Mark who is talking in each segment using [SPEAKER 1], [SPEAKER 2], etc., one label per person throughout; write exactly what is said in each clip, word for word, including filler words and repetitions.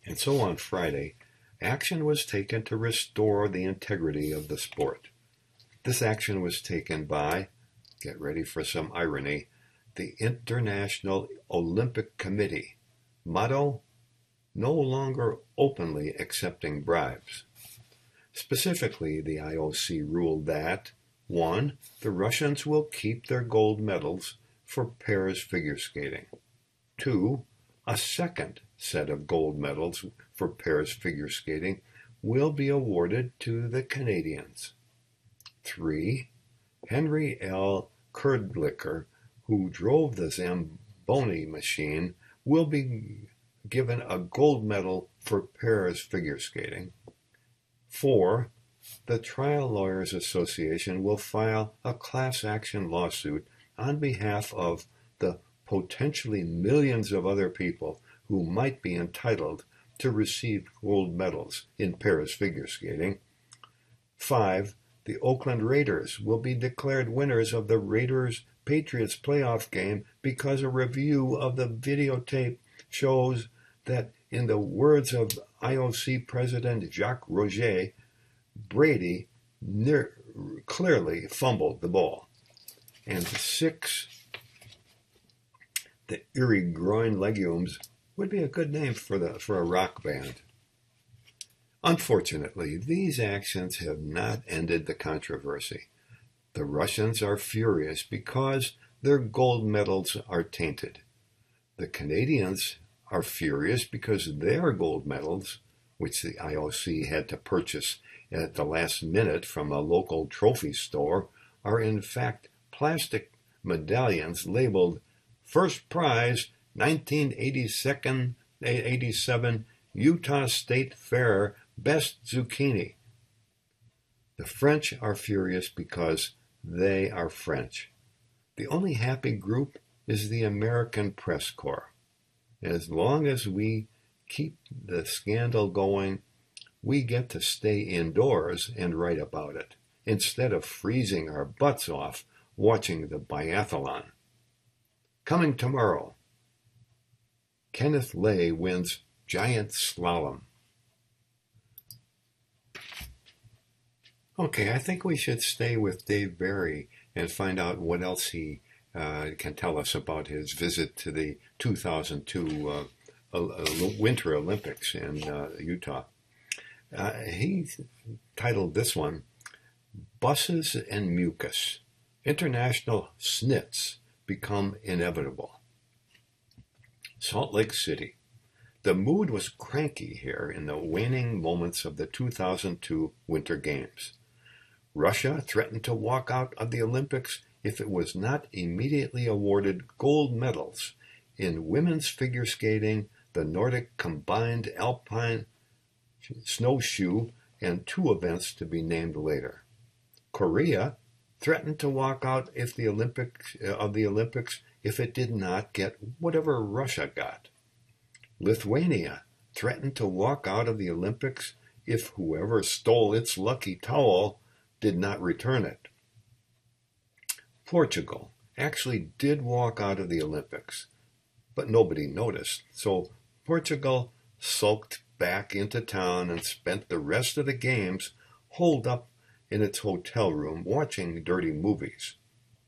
[SPEAKER 1] And so on Friday, action was taken to restore the integrity of the sport. This action was taken by, get ready for some irony, the International Olympic Committee. Motto, no longer openly accepting bribes. Specifically, the I O C ruled that, one, the Russians will keep their gold medals for pairs figure skating. Two, a second set of gold medals for pairs figure skating will be awarded to the Canadians. Three, Henry L. Kurdlicker, who drove the Zamboni machine, will be given a gold medal for pairs figure skating. Four, the Trial Lawyers Association will file a class action lawsuit on behalf of the potentially millions of other people who might be entitled to receive gold medals in pairs figure skating. Five, the Oakland Raiders will be declared winners of the Raiders-Patriots playoff game because a review of the videotape shows that, in the words of I O C President Jacques Rouget, Brady near, clearly fumbled the ball. And six, the Eerie Groin Legumes would be a good name for the for a rock band. Unfortunately, these actions have not ended the controversy. The Russians are furious because their gold medals are tainted. The Canadians are furious because their gold medals, which the I O C had to purchase at the last minute from a local trophy store, are in fact plastic medallions labeled First Prize nineteen eighty-seven Utah State Fair Best Zucchini. The French are furious because they are French. The only happy group is the American Press Corps. As long as we keep the scandal going, we get to stay indoors and write about it, instead of freezing our butts off watching the biathlon. Coming tomorrow, Kenneth Lay wins giant slalom. Okay, I think we should stay with Dave Barry and find out what else he uh, can tell us about his visit to the two thousand two uh, uh, Winter Olympics in uh, Utah. Uh, he titled this one, Buses and Mucus. International snits become inevitable. Salt Lake City. The mood was cranky here in the waning moments of the two thousand two Winter Games. Russia threatened to walk out of the Olympics if it was not immediately awarded gold medals in women's figure skating, the Nordic combined alpine snowshoe, and two events to be named later. Korea threatened to walk out if the Olympics, uh, of the Olympics if it did not get whatever Russia got. Lithuania threatened to walk out of the Olympics if whoever stole its lucky towel did not return it. Portugal actually did walk out of the Olympics, but nobody noticed, so Portugal sulked back into town and spent the rest of the games holed up in its hotel room watching dirty movies.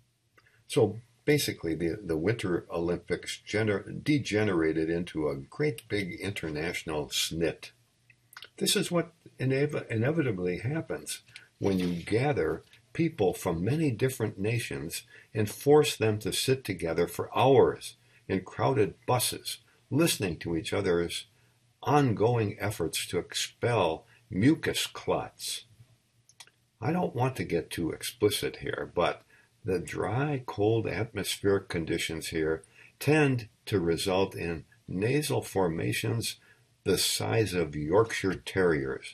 [SPEAKER 1] So basically, the, the Winter Olympics gener- degenerated into a great big international snit. This is what inev- inevitably happens when you gather people from many different nations and force them to sit together for hours in crowded buses, listening to each other's ongoing efforts to expel mucus clots. I don't want to get too explicit here, but the dry, cold atmospheric conditions here tend to result in nasal formations the size of Yorkshire Terriers.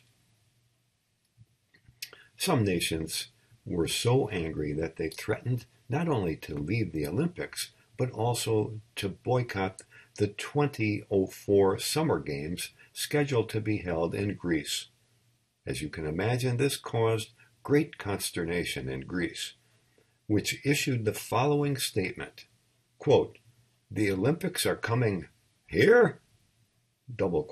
[SPEAKER 1] Some nations were so angry that they threatened not only to leave the Olympics, but also to boycott the twenty oh four Summer Games scheduled to be held in Greece. As you can imagine, this caused great consternation in Greece, which issued the following statement, quote, "The Olympics are coming here?" Double